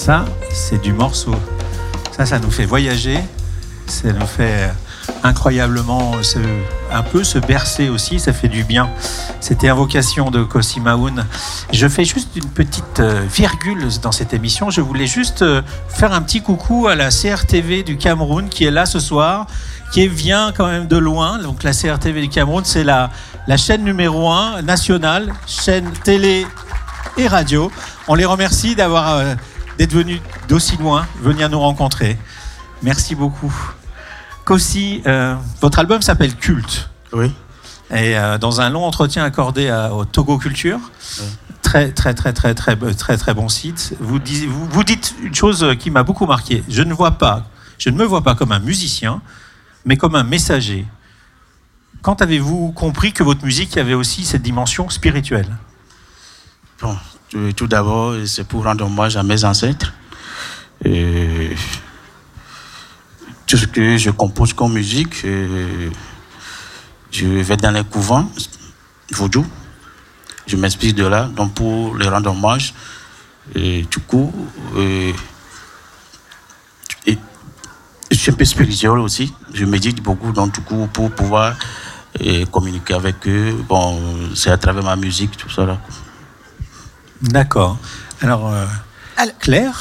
Ça, c'est du morceau. Ça nous fait voyager. Ça nous fait incroyablement un peu se bercer aussi. Ça fait du bien. C'était Invocation de Kosi Maoun. Je fais juste une petite virgule dans cette émission. Je voulais juste faire un petit coucou à la CRTV du Cameroun qui est là ce soir, qui vient quand même de loin. Donc la CRTV du Cameroun, c'est la chaîne numéro 1 nationale, chaîne télé et radio. On les remercie d'être venus d'aussi loin, venir nous rencontrer. Merci beaucoup. Kosi, votre album s'appelle Culte. Oui. Et dans un long entretien accordé au Togo Culture, oui. Très bon site, vous dites une chose qui m'a beaucoup marqué. Je ne me vois pas comme un musicien, mais comme un messager. Quand avez-vous compris que votre musique avait aussi cette dimension spirituelle ? Bon, tout d'abord, c'est pour rendre hommage à mes ancêtres. Tout ce que je compose comme musique, je vais dans les couvents vaudou. Je m'inspire de là, donc pour les rendre hommage. Et du coup, je suis un peu spirituel aussi. Je médite beaucoup, donc du coup, pour pouvoir communiquer avec eux, bon, c'est à travers ma musique, tout ça là. D'accord. Alors, Claire ?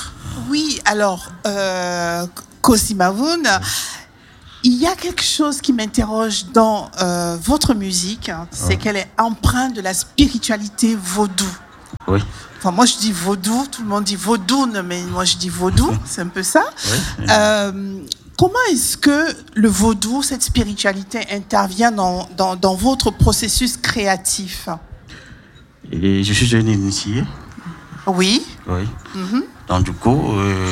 Oui, alors, Kosi Maoun, il y a quelque chose qui m'interroge dans votre musique, c'est qu'elle est empreinte de la spiritualité vaudou. Oui. Enfin, moi je dis vaudou, tout le monde dit vaudoune, mais moi je dis vaudou, c'est un peu ça. Oui. Comment est-ce que le vaudou, cette spiritualité, intervient dans votre processus créatif ? Et je suis un initié. Oui. Oui. Mm-hmm. Donc du coup,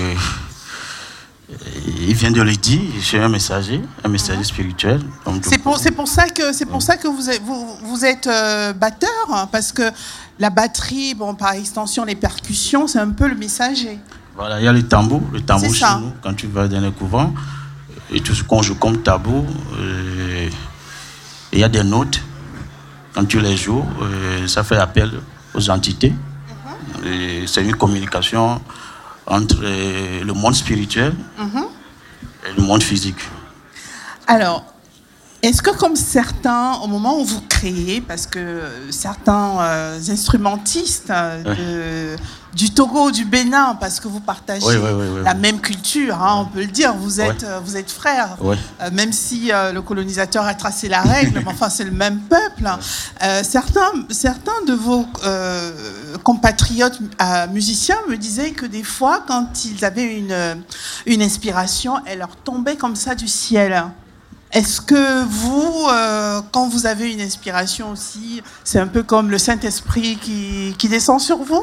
il vient de le dire, je suis un messager spirituel. Donc, c'est pour ça que vous êtes batteur, hein, parce que la batterie, bon, par extension, les percussions, c'est un peu le messager. Voilà, il y a le tambour chez nous, quand tu vas dans les couvents, et tout ce qu'on joue comme tambour, il y a des notes, quand tu les joues, ça fait appel aux entités. Et c'est une communication entre le monde spirituel et le monde physique. Alors, est-ce que comme certains, au moment où vous créez, parce que certains instrumentistes du Togo ou du Bénin, parce que vous partagez la même culture, hein, on peut le dire, vous êtes frères, même si le colonisateur a tracé la règle, mais enfin c'est le même peuple. Certains de vos compatriotes musiciens me disaient que des fois, quand ils avaient une inspiration, elle leur tombait comme ça du ciel. Est-ce que vous, quand vous avez une inspiration aussi, c'est un peu comme le Saint-Esprit qui descend sur vous ?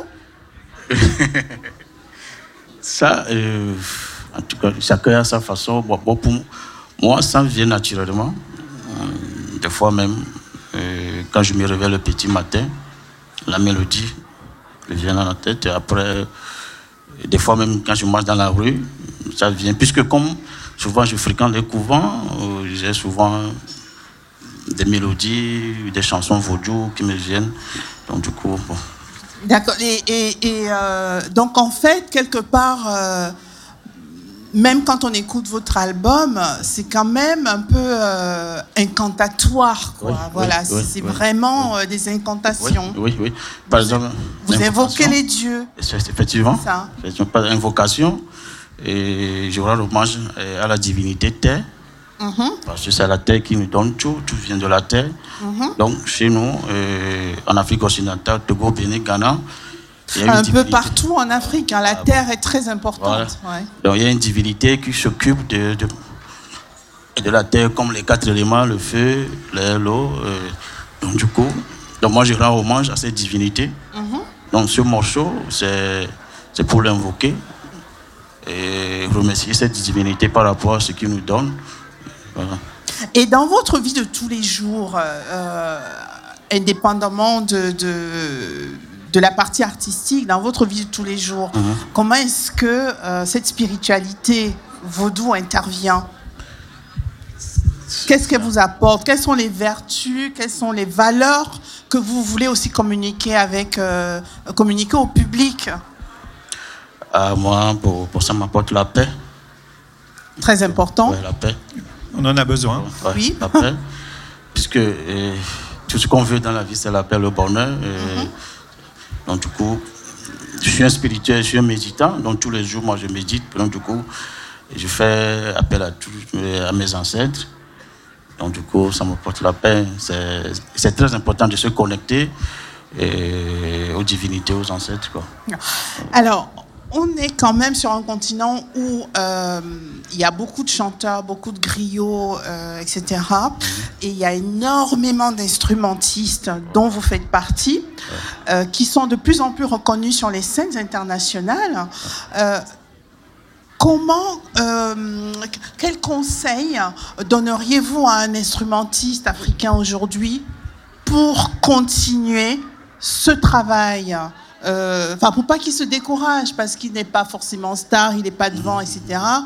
Ça, en tout cas, chacun a sa façon. Bon, pour moi, ça vient naturellement. Des fois même, quand je me réveille le petit matin, la mélodie vient dans la tête. Et après, des fois même, quand je marche dans la rue, ça vient. Puisque comme souvent je fréquente les couvents, j'ai souvent des mélodies, des chansons vaudou qui me viennent. Donc du coup, bon. D'accord. Et donc en fait, quelque part, même quand on écoute votre album, c'est quand même un peu incantatoire, quoi. C'est vraiment des incantations. Oui. Par exemple, vous évoquez les dieux. Effectivement. Ça. Par invocation, et je rends hommage à la divinité terre. Parce que c'est la terre qui nous donne tout vient de la terre. Donc chez nous, en Afrique occidentale, Togo, Bénin, Ghana, un peu partout en Afrique, hein, la terre est très importante. Voilà. Donc il y a une divinité qui s'occupe de la terre, comme les 4 éléments, le feu, l'air, l'eau. Donc du coup, moi je rends hommage à cette divinité. Donc ce morceau, c'est pour l'invoquer et remercier cette divinité par rapport à ce qu'il nous donne. Voilà. Et dans votre vie de tous les jours, indépendamment de la partie artistique, dans votre vie de tous les jours, comment est-ce que cette spiritualité vaudou intervient ? Qu'est-ce qu'elle vous apporte ? Quelles sont les vertus ? Quelles sont les valeurs que vous voulez aussi communiquer au public ? Moi, pour ça m'apporte la paix. Très important. Ouais, la paix. On en a besoin. Ouais, Oui. La paix. Puisque tout ce qu'on veut dans la vie, c'est la paix, le bonheur. Donc du coup, je suis un spirituel, je suis un méditant. Donc tous les jours, moi, je médite. Donc du coup, je fais appel à mes ancêtres. Donc du coup, ça m'apporte la paix. C'est très important de se connecter aux divinités, aux ancêtres, quoi. Alors, on est quand même sur un continent où il y a beaucoup de chanteurs, beaucoup de griots, etc. Et il y a énormément d'instrumentistes dont vous faites partie, qui sont de plus en plus reconnus sur les scènes internationales. Quel conseil donneriez-vous à un instrumentiste africain aujourd'hui pour continuer ce travail, pour pas qu'il se décourage, parce qu'il n'est pas forcément star, il n'est pas devant, etc.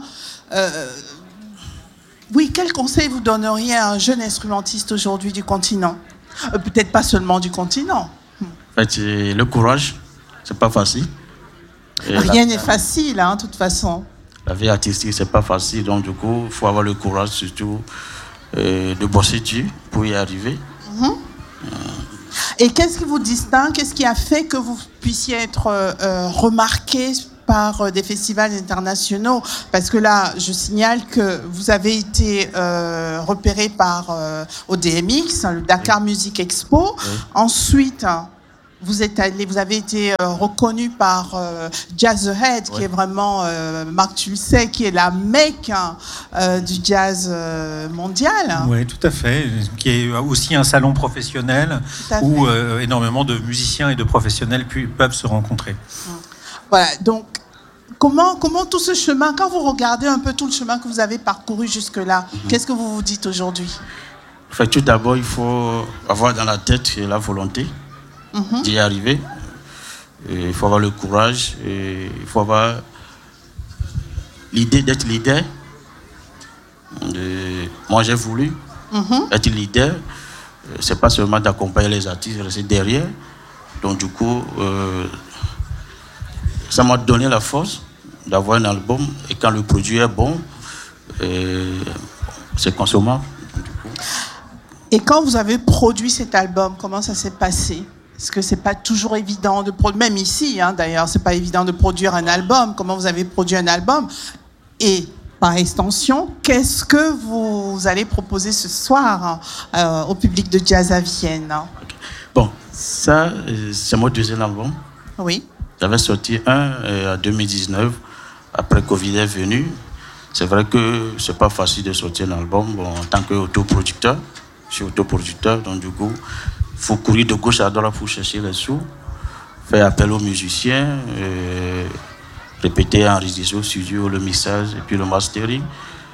Oui, quel conseil vous donneriez à un jeune instrumentiste aujourd'hui du continent? Peut-être pas seulement du continent. En fait, le courage, c'est pas facile. Rien n'est facile, de toute façon. La vie artistique, c'est pas facile, donc du coup, il faut avoir le courage surtout de bosser dessus pour y arriver. Et qu'est-ce qui vous distingue? Qu'est-ce qui a fait que vous puissiez être remarqué par des festivals internationaux? Parce que là, je signale que vous avez été repéré par au DMX, le Dakar Music Expo. Oui. Ensuite, vous avez été reconnu par Jazz Ahead, qui est vraiment, Marc, tu le sais, qui est la mecque du jazz mondial. Oui, tout à fait. Qui est aussi un salon professionnel où énormément de musiciens et de professionnels peuvent se rencontrer. Voilà, donc comment tout ce chemin, quand vous regardez un peu tout le chemin que vous avez parcouru jusque-là, qu'est-ce que vous vous dites aujourd'hui? En fait, tout d'abord, il faut avoir dans la tête la volonté d'y arriver. Et il faut avoir le courage, et il faut avoir l'idée d'être leader. Moi, j'ai voulu être leader. C'est pas seulement d'accompagner les artistes, rester derrière. Donc, du coup, ça m'a donné la force d'avoir un album. Et quand le produit est bon, c'est consommable. Et quand vous avez produit cet album, comment ça s'est passé? Parce que c'est pas toujours évident de produire, même ici, d'ailleurs, c'est pas évident de produire un album. Comment vous avez produit un album? Et par extension, qu'est-ce que vous allez proposer ce soir au public de Jazz à Vienne? Okay. Bon, ça, c'est mon deuxième album. Oui. J'avais sorti un en 2019, après Covid est venu. C'est vrai que c'est pas facile de sortir un album en tant qu'autoproducteur. Je suis autoproducteur, donc du coup, il faut courir de gauche à droite pour chercher les sous, faire appel aux musiciens, répéter, enregistrer au studio le mixage et puis le mastering.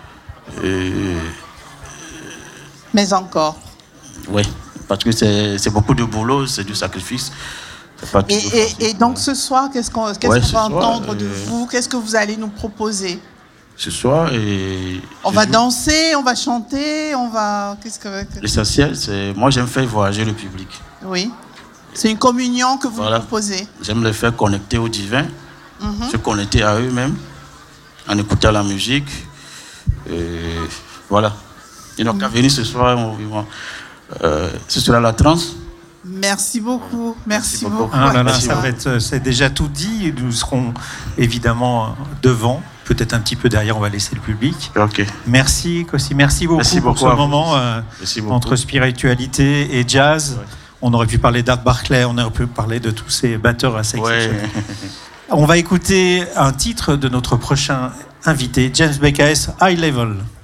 Mais encore. Oui, parce que c'est beaucoup de boulot, c'est du sacrifice. Et donc ce soir, qu'est-ce qu'on va entendre de vous? Qu'est-ce que vous allez nous proposer? Ce soir, on va danser, on va chanter, on va... L'essentiel, c'est... Moi, j'aime faire voyager le public. Oui. C'est une communion que vous proposez. J'aime les faire connecter au divin, se connecter à eux-mêmes, en écoutant la musique. Voilà. Et donc, à venir ce soir, ce sera la trance. Merci beaucoup. Merci beaucoup. C'est déjà tout dit. Nous serons évidemment devant. Peut-être un petit peu derrière, on va laisser le public. Okay. Merci, Kossi. Merci beaucoup pour ce moment entre spiritualité et jazz. Ouais. On aurait pu parler d'Art Barclay, on aurait pu parler de tous ces batteurs assez exceptionnels. On va écouter un titre de notre prochain invité, James BKS, High Level.